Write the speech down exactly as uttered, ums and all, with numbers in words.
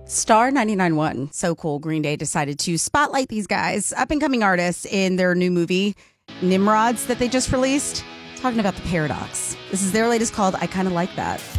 Star ninety-nine point one. So cool. Green Day decided to spotlight these guys, up and coming artists, in their new movie, Nimrods, that they just released. Talking about the paradox. This is their latest called I Kinda Like That.